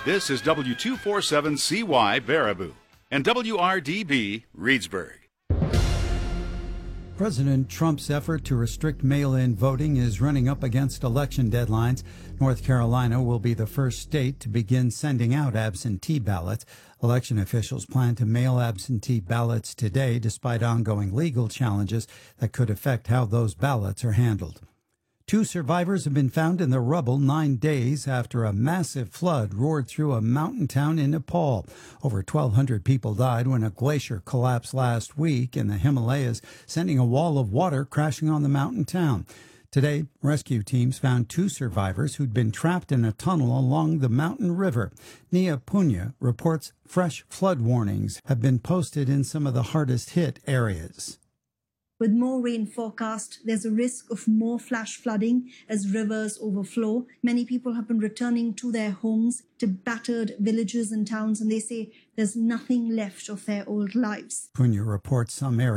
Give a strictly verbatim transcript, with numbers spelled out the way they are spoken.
This is W two forty-seven C Y Baraboo and W R D B Reedsburg. President Trump's effort to restrict mail-in voting is running up against election deadlines. North Carolina will be the first state to begin sending out absentee ballots. Election officials plan to mail absentee ballots today, despite ongoing legal challenges that could affect how those ballots are handled. Two survivors have been found in the rubble nine days after a massive flood roared through a mountain town in Nepal. Over twelve hundred people died when a glacier collapsed last week in the Himalayas, sending a wall of water crashing on the mountain town. Today, rescue teams found two survivors who'd been trapped in a tunnel along the mountain river. Nia Punya reports fresh flood warnings have been posted in some of the hardest hit areas. With more rain forecast, there's a risk of more flash flooding as rivers overflow. Many people have been returning to their homes, to battered villages and towns, and they say there's nothing left of their old lives. Punya reports some areas